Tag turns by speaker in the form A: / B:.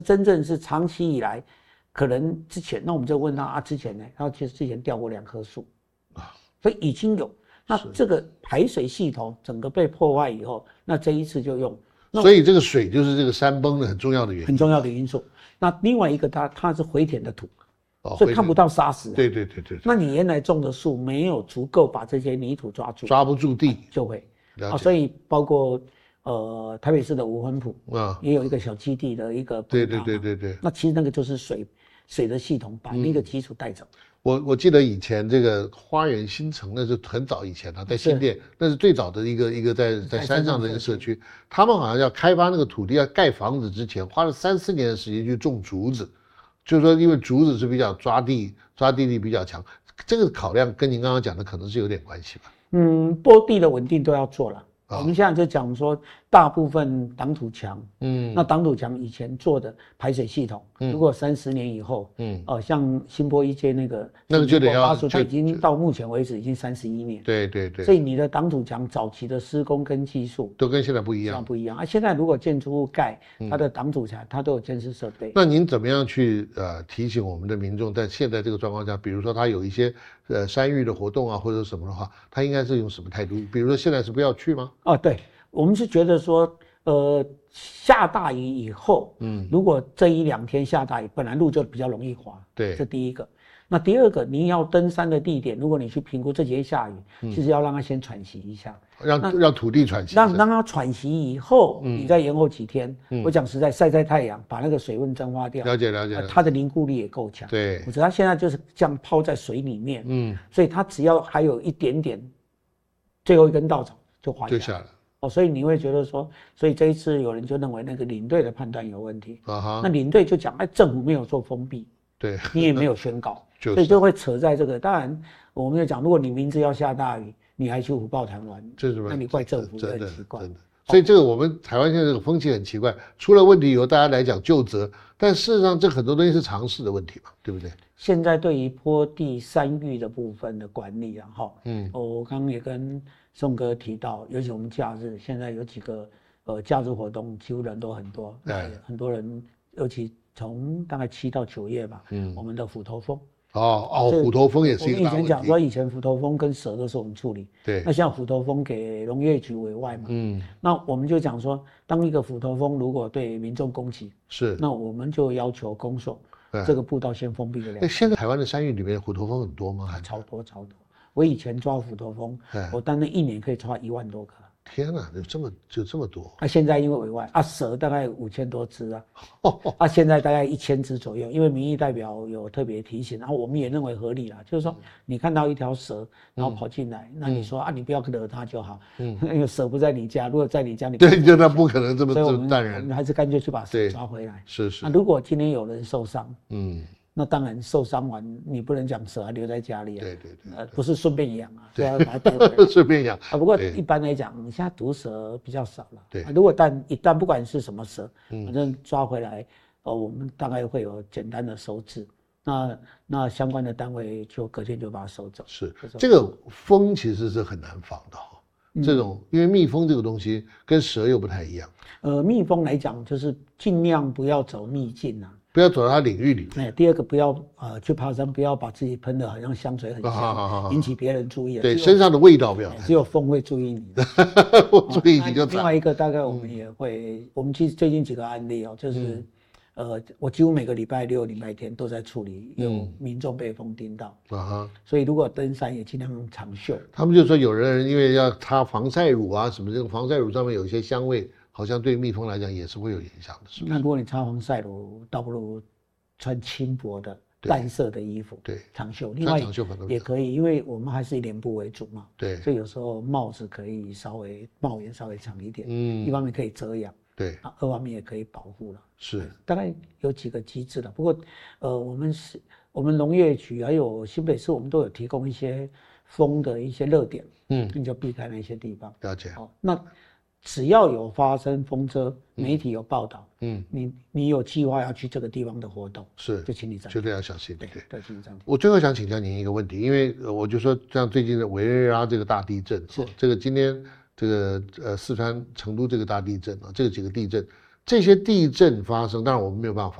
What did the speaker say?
A: 真正是长期以来，可能之前，那我们就问他啊，之前呢，他其实之前掉过2棵树，所以已经有。那这个排水系统整个被破坏以后，那这一次就用。
B: 所以这个水就是这个山崩的很重要的原因，
A: 很重要的因素。那另外一个它是回填的土，所以看不到沙石。
B: 对。
A: 那你原来种的树没有足够把这些泥土抓住，
B: 抓不住地
A: 就会所以包括台北市的五分埔也有一个小基地的一个
B: 对。
A: 那其实那个就是水的系统把那个基础带走。
B: 我记得以前这个花园新城那是很早以前了，在新店那是最早的一个在山上的一个社区，他们好像要开发那个土地要盖房子之前，花了3-4年的时间去种竹子，就是说因为竹子是比较抓地力比较强，这个考量跟您刚刚讲的可能是有点关系吧？
A: 坡地的稳定都要做了。我们现在就讲说，大部分挡土墙，那挡土墙以前做的排水系统，如果30年以后，像新坡一街那个
B: 就得要，
A: 它已经到目前为止已经31年，
B: 对，
A: 所以你的挡土墙早期的施工跟技术
B: 都跟现在不一样，
A: 现在如果建筑物盖它的挡土墙，它都有监视设备。
B: 那您怎么样去提醒我们的民众，在现在这个状况下，比如说他有一些山域的活动啊，或者什么的话，他应该是用什么态度？比如说现在是不要去吗？
A: 对，我们是觉得说，下大雨以后，如果这1-2天下大雨，本来路就比较容易滑，
B: 对，
A: 这第一个。那第二个，你要登山的地点，如果你去评估这几天下雨，其实要让它先喘息一下，
B: 让土地喘息，
A: 让它喘息以后，你再延后几天。我讲实在，晒太阳，把那个水温蒸发掉，
B: 了解，
A: 它的凝固力也够强。
B: 对，
A: 我知道它现在就是这样泡在水里面，所以它只要还有一点点，最后一根稻草就滑下来。所以你会觉得说，所以这一次有人就认为那个领队的判断有问题。那领队就讲，政府没有做封闭，
B: 对，
A: 你也没有宣告，所以就会扯在这个。当然，我们就讲，如果你明知要下大雨，你还去虎豹潭玩，那你怪政府也很奇怪。
B: 所以这个我们台湾现在这个风气很奇怪，出了问题以后大家来讲究责，但事实上这很多东西是常识的问题嘛，对不对？
A: 现在对于坡地山域的部分的管理啊，我刚刚也跟宋哥提到，尤其我们假日，现在有几个假日活动，几乎人都很多，很多人，尤其从大概7到9月吧，我们的虎头蜂。
B: 虎头蜂也是一个大问题。
A: 我们以前讲说，以前虎头蜂跟蛇都是我们处理，
B: 对。
A: 那像虎头蜂给农业局委外嘛，那我们就讲说，当一个虎头蜂如果对民众攻击，那我们就要求公所这个步道先封闭个2天。
B: 现在台湾的山域里面虎头蜂很多吗？
A: 超多。我以前抓虎头蜂，我单那1年可以抓1万多颗。
B: 天哪，就这么多！
A: 现在因为委外蛇大概5000多只现在大概1000只左右。因为民意代表有特别提醒，然后我们也认为合理啦，就是说你看到一条蛇，然后跑进来，那你说你不要惹它就好，因为蛇不在你家，如果在你家，你
B: 对，就那不可能这么淡然，
A: 我们还是干脆去把蛇抓回来。
B: 是。
A: 那如果今天有人受伤，那当然受伤完，你不能讲蛇还留在家里
B: 对，
A: 不是顺便养所以要把它带回来。
B: 顺便养
A: 不过一般来讲，现在毒蛇比较少了。
B: 对，
A: 如果一旦不管是什么蛇，反正抓回来，我们大概会有简单的收治。那相关的单位就隔天就把它收走。
B: 是，这个蜂其实是很难防的这种因为蜜蜂这个东西跟蛇又不太一样。
A: 蜜蜂来讲，就是尽量不要走秘境
B: 不要走到它领域里。
A: 第二个不要去爬山，不要把自己喷得好像香水很香，引起别人注意。
B: 对，身上的味道不要。
A: 只有蜂会注意你的。
B: 注意你就
A: 另外一个大概我们也会，我们其实最近几个案例就是我几乎每个礼拜6、礼拜天都在处理有民众被蜂叮到所以如果登山也尽量长袖。
B: 他们就说有人因为要擦防晒乳什么，这个防晒乳上面有一些香味。好像对蜜蜂来讲也是会有影响的，是不是？
A: 那如果你擦防晒乳，倒不如穿轻薄的淡色的衣服，长袖。另外也可以，因为我们还是以脸部为主嘛，所以有时候帽子可以帽檐稍微长一点，一方面可以遮阳，二方面也可以保护了。
B: 是，
A: 大概有几个机制的。不过我们农业局还有新北市，我们都有提供一些蜂的一些热点，你就避开那些地方。
B: 了解。
A: 那只要有发生风车，媒体有报道，你有计划要去这个地方的活动，就请你暂停，
B: 绝对要小心。对，
A: 请你暂停。
B: 我最后想请教您一个问题，因为我就说像最近的委内瑞拉这个大地震，这个今天这个四川成都这个大地震这个几个地震， 这些地震发生，当然我们没有办法